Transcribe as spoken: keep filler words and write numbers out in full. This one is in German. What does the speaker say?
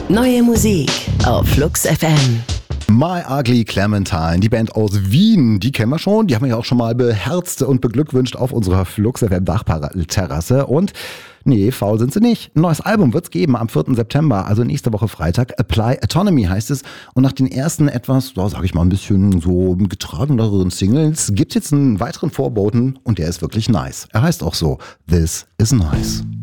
Neue Musik auf Flux F M. My Ugly Clementine, die Band aus Wien, die kennen wir schon. Die haben wir ja auch schon mal beherzt und beglückwünscht auf unserer Flux F M Dachterrasse. Und nee, faul sind sie nicht. Ein neues Album wird's geben am vierten September, also nächste Woche Freitag. Apply Autonomy heißt es. Und nach den ersten etwas, ja, sag ich mal, ein bisschen so getrageneren Singles gibt's jetzt einen weiteren Vorboten und der ist wirklich nice. Er heißt auch so, This is Nice.